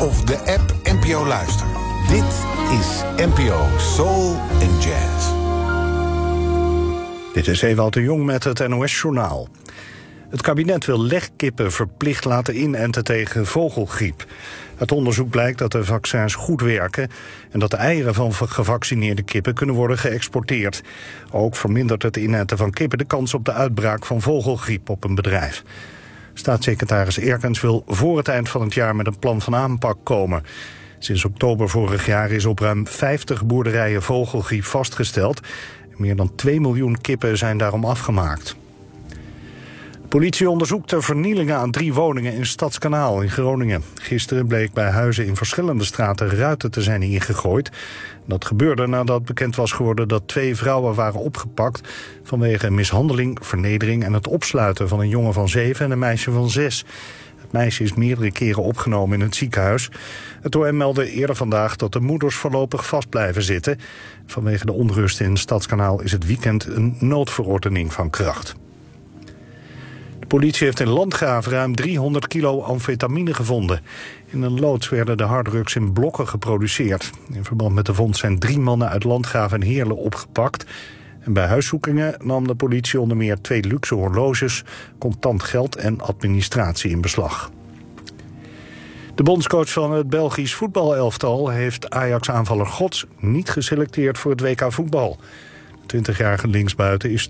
of de app NPO Luister. Dit is NPO Soul and Jazz. Dit is Ewout de Jong met het NOS-journaal. Het kabinet wil legkippen verplicht laten inenten tegen vogelgriep. Uit onderzoek blijkt dat de vaccins goed werken en dat de eieren van gevaccineerde kippen kunnen worden geëxporteerd. Ook vermindert het inenten van kippen de kans op de uitbraak van vogelgriep op een bedrijf. Staatssecretaris Eerkens wil voor het eind van het jaar met een plan van aanpak komen. Sinds oktober vorig jaar is op ruim 50 boerderijen vogelgriep vastgesteld. Meer dan 2 miljoen kippen zijn daarom afgemaakt. De politie onderzoekt de vernielingen aan 3 woningen in Stadskanaal in Groningen. Gisteren bleek bij huizen in verschillende straten ruiten te zijn ingegooid. Dat gebeurde nadat bekend was geworden dat 2 vrouwen waren opgepakt vanwege mishandeling, vernedering en het opsluiten van een jongen van 7 en een meisje van 6. Het meisje is meerdere keren opgenomen in het ziekenhuis. Het OM meldde eerder vandaag dat de moeders voorlopig vast blijven zitten. Vanwege de onrust in Stadskanaal is het weekend een noodverordening van kracht. De politie heeft in Landgraaf ruim 300 kilo amfetamine gevonden. In een loods werden de harddrugs in blokken geproduceerd. In verband met de vondst zijn 3 mannen uit Landgraaf en Heerlen opgepakt. En bij huiszoekingen nam de politie onder meer 2 luxe horloges, contant geld en administratie in beslag. De bondscoach van het Belgisch voetbalelftal heeft Ajax-aanvaller Gods niet geselecteerd voor het WK voetbal. De 20-jarige linksbuiten is